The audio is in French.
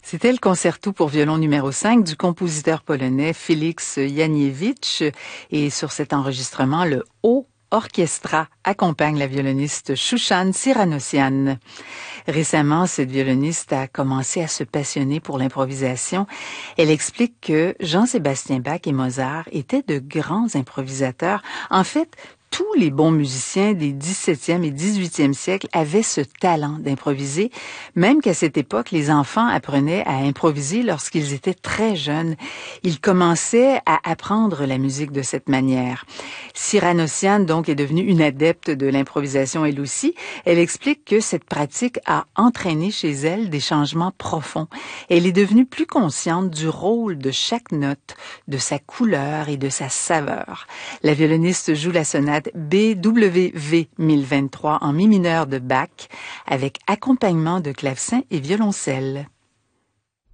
C'était le concerto pour violon numéro 5 du compositeur polonais Félix Janiewicz et sur cet enregistrement, le Haut Orchestra accompagne la violoniste Shushan Siranossian. Récemment, cette violoniste a commencé à se passionner pour l'improvisation. Elle explique que Jean-Sébastien Bach et Mozart étaient de grands improvisateurs. En fait, tous les bons musiciens des 17e et 18e siècles avaient ce talent d'improviser, même qu'à cette époque, les enfants apprenaient à improviser lorsqu'ils étaient très jeunes. Ils commençaient à apprendre la musique de cette manière. Siranossian, donc, est devenue une adepte de l'improvisation elle aussi. Elle explique que cette pratique a entraîné chez elle des changements profonds. Elle est devenue plus consciente du rôle de chaque note, de sa couleur et de sa saveur. La violoniste joue la sonate BWV 1023 en mi mineur de Bach avec accompagnement de clavecin et violoncelle.